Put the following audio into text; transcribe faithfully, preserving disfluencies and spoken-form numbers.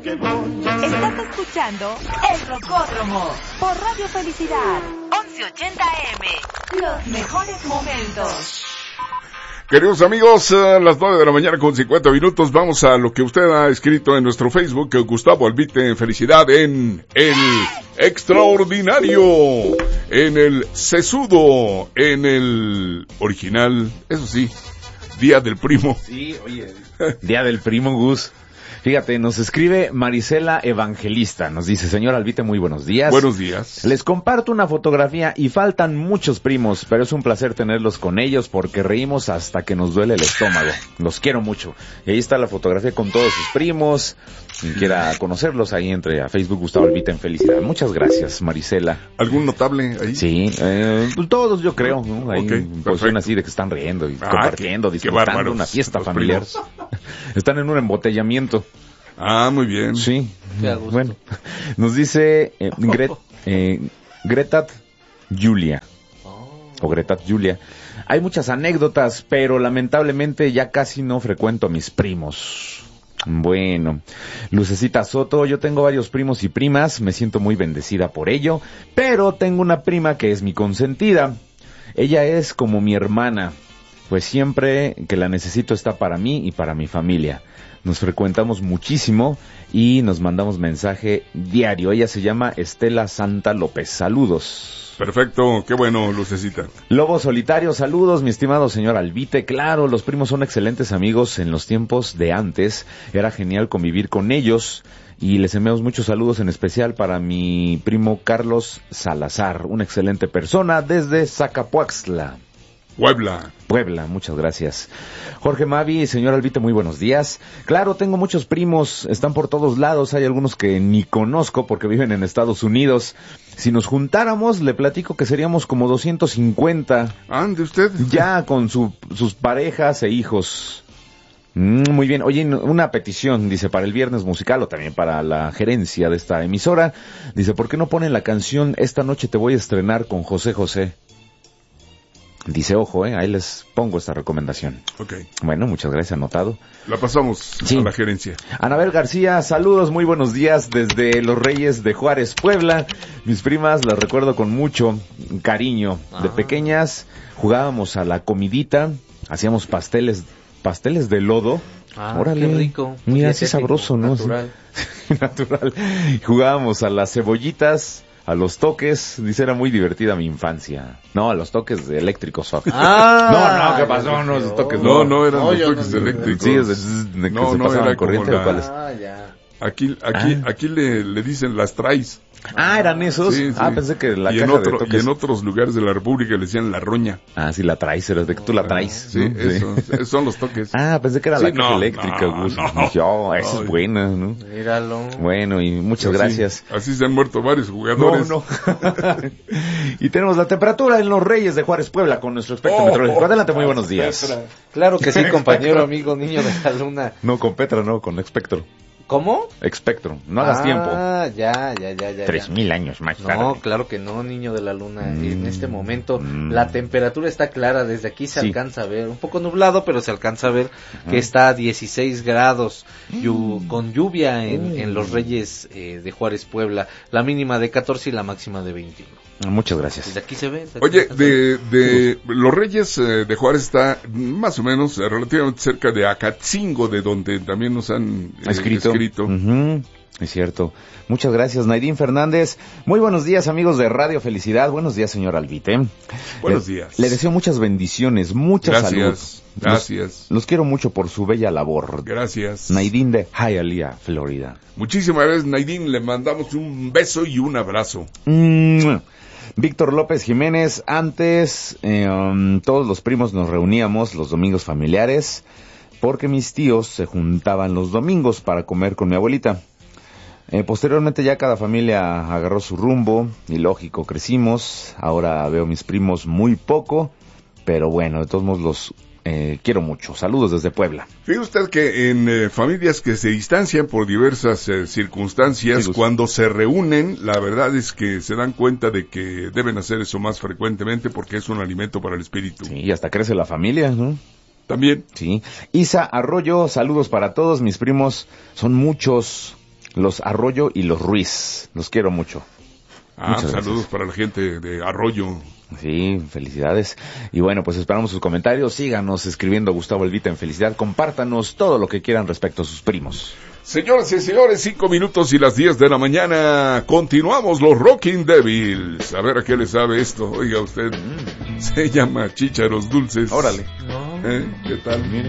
Estás escuchando El Rocódromo por Radio Felicidad, once ochenta A M. Los mejores momentos. Queridos amigos, a las nueve de la mañana con cincuenta minutos, vamos a lo que usted ha escrito en nuestro Facebook, que Gustavo Albite, felicidad en el extraordinario, en el sesudo, en el original, eso sí, Día del Primo. Sí, oye, Día del Primo, Gus. Fíjate, nos escribe Marisela Evangelista, nos dice: señor Albite, muy buenos días. Buenos días. Les comparto una fotografía y faltan muchos primos, pero es un placer tenerlos con ellos porque reímos hasta que nos duele el estómago. Los quiero mucho. Y ahí está la fotografía con todos sus primos. Quien quiera conocerlos, ahí entre a Facebook Gustavo Albite en felicidad. Muchas gracias, Marisela. ¿Algún notable ahí? Sí, eh, pues todos yo creo, ¿no? Ahí okay, en posición así de que están riendo y ah, compartiendo, qué, disfrutando qué una fiesta familiar. Están en un embotellamiento. Ah, muy bien. Sí, bueno, nos dice eh, Gret, eh, Gretat Julia, oh. o Gretat Julia. Hay muchas anécdotas, pero lamentablemente ya casi no frecuento a mis primos. Bueno, Lucecita Soto, yo tengo varios primos y primas, me siento muy bendecida por ello, pero tengo una prima que es mi consentida. Ella es como mi hermana, pues siempre que la necesito está para mí y para mi familia. Nos frecuentamos muchísimo y nos mandamos mensaje diario. Ella se llama Estela Santa López. Saludos. Perfecto, qué bueno, Lucecita. Lobo Solitario, saludos, mi estimado señor Albite. Claro, los primos son excelentes amigos en los tiempos de antes. Era genial convivir con ellos. Y les enviamos muchos saludos, en especial para mi primo Carlos Salazar, una excelente persona desde Zacapuaxtla. Puebla. Puebla, muchas gracias. Jorge Mavi, señor Albite, muy buenos días. Claro, tengo muchos primos, están por todos lados, hay algunos que ni conozco porque viven en Estados Unidos. Si nos juntáramos, le platico que seríamos como doscientos cincuenta. ¿Ande usted? Ya con su, sus parejas e hijos. Mm, muy bien. Oye, una petición, dice, para el viernes musical o también para la gerencia de esta emisora. Dice, ¿por qué no ponen la canción Esta noche te voy a estrenar con José José? Dice, ojo, eh, ahí les pongo esta recomendación. Ok. Bueno, muchas gracias, anotado. La pasamos sí. a la gerencia. Anabel García, saludos, muy buenos días desde Los Reyes de Juárez, Puebla. Mis primas las recuerdo con mucho cariño. Ah. De pequeñas jugábamos a la comidita, hacíamos pasteles, pasteles de lodo. Ah, órale, qué rico. Mira, así sabroso, ¿no? Natural. Sí. Natural. Jugábamos a las cebollitas, a los toques, dice, era muy divertida mi infancia. No, a los toques eléctricos. Ah, no, no, ¿qué pasó? No, esos toques no. No, no, eran no, los toques no, eléctricos. Sí, es de, de que no, se no, pasaban era corriente como o cuáles. Ah, ya. Aquí, aquí, Ah. aquí le, le dicen las traes. Ah, ¿eran esos? Sí, sí. Ah, pensé que la y caja en otro, de toques. Y en otros lugares de la República le decían la roña. Ah, sí, la traes, eres de que tú la traes. Sí, ¿no? eso, esos son los toques. Ah, pensé que era Sí, la caja no, eléctrica, no, Gus. no. Dije, oh, esa No. es buena, ¿no? Míralo. Bueno, y muchas Así- gracias. Así se han muerto varios jugadores. No, no. Y tenemos la temperatura en Los Reyes de Juárez, Puebla, con nuestro experto Oh, meteorológico. oh, Adelante, muy buenos días. Petra. Claro que sí, compañero, amigo, niño de la luna. No, con Petra, no, con Expectro. ¿Cómo? Expectro, no hagas ah, tiempo. Ah, ya, ya, ya, ya. Tres ya. mil años más tarde. No, claro que no, niño de la luna. Mm, En este momento mm. la temperatura está clara, desde aquí se Sí. alcanza a ver, un poco nublado, pero se alcanza a ver Ajá. que está a dieciséis grados, yu- con lluvia en, Mm. en Los Reyes eh, de Juárez, Puebla, la mínima de catorce y la máxima de veintiuno. Muchas gracias. Desde aquí se ve. desde aquí Oye, se alcanza a ver. de, de Los Reyes eh, de Juárez está más o menos eh, relativamente cerca de Acatzingo, de donde también nos han eh, escrito. escrito. Ujú, es cierto. Muchas gracias, Naidín Fernández. Muy buenos días, amigos de Radio Felicidad. Buenos días, señor Albite. Buenos le, días. Le deseo muchas bendiciones, mucha Gracias, salud. gracias. Los, los quiero mucho por su bella labor. Gracias. Naidín de Hialeah, Florida. Muchísimas gracias, Naidín. Le mandamos un beso y un abrazo. Mm. Víctor López Jiménez, antes eh, um, todos los primos nos reuníamos los domingos familiares porque mis tíos se juntaban los domingos para comer con mi abuelita. Eh, posteriormente ya cada familia agarró su rumbo y lógico, crecimos. Ahora veo mis primos muy poco, pero bueno, de todos modos los eh, quiero mucho. Saludos desde Puebla. Fíjese usted que en eh, familias que se distancian por diversas eh, circunstancias, Sí, cuando se reúnen, la verdad es que se dan cuenta de que deben hacer eso más frecuentemente porque es un alimento para el espíritu. Sí, y hasta crece la familia, ¿no? También. Sí. Isa Arroyo, saludos para todos. Mis primos son muchos. los Arroyo y los Ruiz. Los quiero mucho. Ah, Muchas saludos gracias. para la gente de Arroyo. Sí, felicidades. Y bueno, pues esperamos sus comentarios. Síganos escribiendo a Gustavo Elvita en Felicidad. Compártanos todo lo que quieran respecto a sus primos. Señoras y señores, cinco minutos y las diez de la mañana. Continuamos los Rocking Devils. A ver a qué le sabe esto. Oiga usted, se llama Chícharos Dulces. Órale. ¿Eh? ¿Qué tal? Mire.